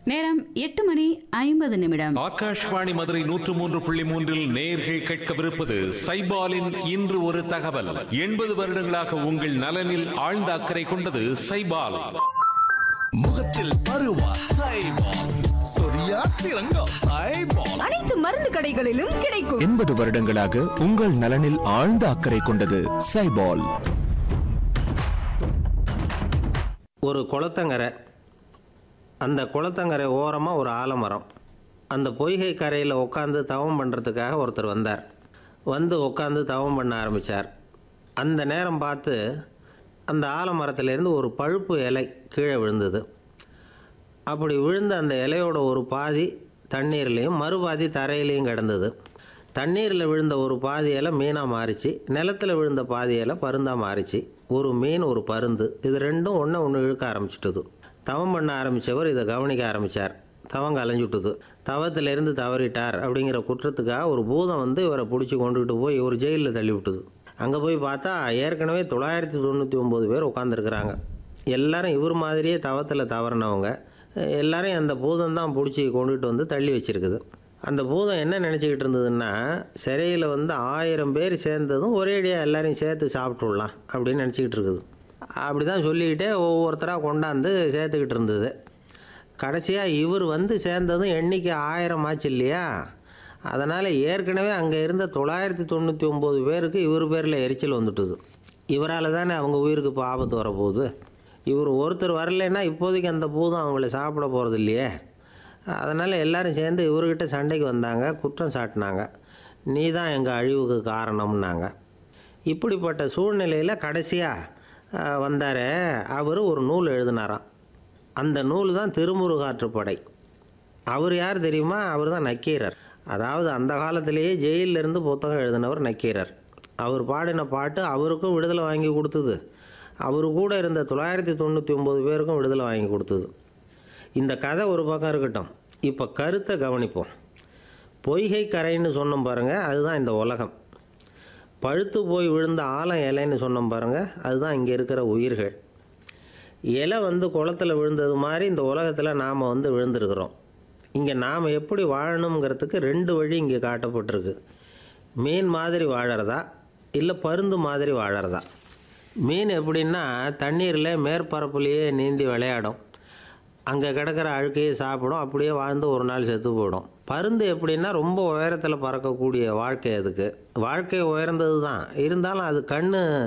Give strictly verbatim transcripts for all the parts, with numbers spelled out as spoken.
நேரம் எட்டு மணி ஐம்பது நிமிடம். ஆகாஷ்வாணி மதுரை நூற்று மூன்று புள்ளி மூன்றில் நேயர்கள் கேட்கவிருப்பது சைபாலின் இன்று ஒரு தகவல். எண்பது வருடங்களாக உங்கள் நலனில் ஆழ்ந்த அக்கறை கொண்டது சைபால். முகத்தில் பருவா சைபால், சொரியா சிறங்கா சைபால், அனைத்து மருந்து கடைகளிலும் கிடைக்கும். எண்பது வருடங்களாக உங்கள் நலனில் ஆழ்ந்த அக்கறை கொண்டது சைபால். ஒரு குளத்தங்கரை, அந்த குளத்தங்கரை ஓரமாக ஒரு ஆலமரம். அந்த பொய்கை கரையில் உட்காந்து தவம் பண்ணுறதுக்காக ஒருத்தர் வந்தார். வந்து உட்காந்து தவம் பண்ண ஆரம்பித்தார். அந்த நேரம் பார்த்து அந்த ஆலமரத்திலேருந்து ஒரு பழுப்பு இலை கீழே விழுந்தது. அப்படி விழுந்த அந்த இலையோட ஒரு பாதி தண்ணீர்லேயும் மறுபாதி தரையிலையும் கிடந்தது. தண்ணீரில் விழுந்த ஒரு பாதி இலை மீனாக மாறிச்சு, நிலத்தில் விழுந்த பாதி இலை பருந்தாக மாறிச்சு. ஒரு மீன் ஒரு பருந்து, இது ரெண்டும் ஒன்று ஒன்று இழுக்க ஆரம்பிச்சிட்டது. தவம் பண்ண ஆரம்பித்தவர் இதை கவனிக்க ஆரம்பித்தார். தவம் கலைஞ்சுட்டுது. தவத்திலேருந்து தவறிட்டார் அப்படிங்கிற குற்றத்துக்காக ஒரு பூதம் வந்து இவரை பிடிச்சி கொண்டுக்கிட்டு போய் ஒரு ஜெயிலில் தள்ளி விட்டுது. அங்கே போய் பார்த்தா ஏற்கனவே தொள்ளாயிரத்தி தொண்ணூற்றி ஒம்பது பேர் உட்காந்துருக்குறாங்க. எல்லாரும் இவர் மாதிரியே தவத்தில் தவறினவங்க. எல்லாரையும் அந்த பூதம் தான் பிடிச்சி கொண்டுகிட்டு வந்து தள்ளி வச்சுருக்குது. அந்த பூதம் என்ன நினச்சிக்கிட்டு இருந்ததுன்னா, சிறையில் வந்து ஆயிரம் பேர் சேர்ந்ததும் ஒரேடியாக எல்லாரையும் சேர்த்து சாப்பிட்டுடலாம் அப்படின்னு நினச்சிக்கிட்டு இருக்குது. அப்படி தான் சொல்லிக்கிட்டே ஒவ்வொருத்தராக கொண்டாந்து சேர்த்துக்கிட்டு இருந்தது. கடைசியாக இவர் வந்து சேர்ந்ததும் எண்ணிக்கை ஆயிரம் ஆச்சு இல்லையா. அதனால் ஏற்கனவே அங்கே இருந்த தொள்ளாயிரத்தி தொண்ணூற்றி ஒம்பது பேருக்கு இவர் பேரில் எரிச்சல் வந்துட்டுது. இவரால் தானே அவங்க உயிருக்கு இப்போ ஆபத்து வரப்போகுது. இவர் ஒருத்தர் வரலைன்னா இப்போதைக்கு அந்த பூதம் அவங்கள சாப்பிட போகிறது இல்லையே. அதனால் எல்லோரும் சேர்ந்து இவர்கிட்ட சண்டைக்கு வந்தாங்க, குற்றம் சாட்டினாங்க. நீ தான் எங்கள் அழிவுக்கு காரணம்னாங்க. இப்படிப்பட்ட சூழ்நிலையில் கடைசியாக வந்தார். அவர் ஒரு நூல் எழுதினாராம். அந்த நூல் தான் திருமுருகாற்றுப்படை. அவர் யார் தெரியுமா? அவர் தான் நக்கீரர். அதாவது அந்த காலத்திலேயே ஜெயிலிருந்து புத்தகம் எழுதினவர் நக்கீரர். அவர் பாடின பாட்டு அவருக்கும் விடுதலை வாங்கி கொடுத்தது, அவர் கூட இருந்த தொள்ளாயிரத்தி தொண்ணூற்றி ஒம்பது பேருக்கும் விடுதலை வாங்கி கொடுத்தது. இந்த கதை ஒரு பக்கம் இருக்கட்டும், இப்போ கருத்தை கவனிப்போம். பொய்கை கரைன்னு சொன்னோம் பாருங்கள், அதுதான் இந்த உலகம். பழுத்து போய் விழுந்த ஆலம் இலைன்னு சொன்னோம் பாருங்கள், அதுதான் இங்கே இருக்கிற உயிர்கள். இலை வந்து குளத்தில் விழுந்தது மாதிரி இந்த உலகத்தில் நாம் வந்து விழுந்திருக்கிறோம். இங்கே நாம் எப்படி வாழணுங்கிறதுக்கு ரெண்டு வழி இங்கே காட்டப்பட்டிருக்கு. மீன் மாதிரி வாழறதா, இல்லை பருந்து மாதிரி வாழறதா. மீன் எப்படின்னா தண்ணீரில் மேற்பரப்புலேயே நீந்தி விளையாடும், அங்கே கிடக்கிற அழுக்கையே சாப்பிடும், அப்படியே வாழ்ந்து ஒரு நாள் செத்து போயிடும். பருந்து எப்படின்னா ரொம்ப உயரத்தில் பறக்கக்கூடிய வாழ்க்கை. அதுக்கு வாழ்க்கை உயர்ந்தது தான், இருந்தாலும் அது கண்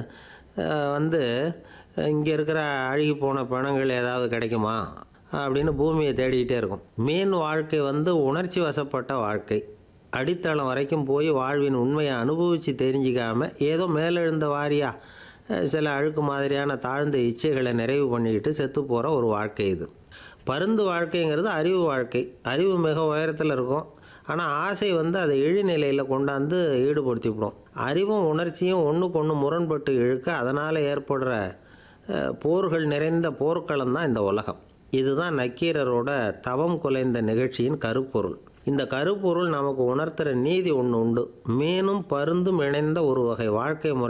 வந்து இங்கே இருக்கிற அழுகி போன பிணங்கள் ஏதாவது கிடைக்குமா அப்படின்னு பூமியை தேடிக்கிட்டே இருக்கும். மீன் வாழ்க்கை வந்து உணர்ச்சி வசப்பட்ட வாழ்க்கை. அடித்தளம் வரைக்கும் போய் வாழ்வின் உண்மையை அனுபவித்து தெரிஞ்சிக்காமல் ஏதோ மேலெழுந்த வாரியாக சில அழுக்கு மாதிரியான தாழ்ந்த இச்சைகளை நிறைவு பண்ணிக்கிட்டு செத்து போகிற ஒரு வாழ்க்கை இது. பருந்து வாழ்க்கைங்கிறது அறிவு வாழ்க்கை. அறிவு மிக உயரத்தில் இருக்கும், ஆனால் ஆசை வந்து அதை இழிநிலையில் கொண்டாந்து ஈடுபடுத்திவிடும். அறிவும் உணர்ச்சியும் ஒன்றுக்கு ஒன்று முரண்பட்டு இழுக்க அதனால் ஏற்படுற போர்கள் நிறைந்த போர்க்களம் தான் இந்த உலகம். இதுதான் நக்கீரரோட தவம் குலைந்த நிகழ்ச்சியின் கருப்பொருள். இந்த கருப்பொருள் நமக்கு உணர்த்துகிற நீதி ஒன்று உண்டு. மீனும் பருந்தும் இணைந்த ஒரு வகை வாழ்க்கை முறை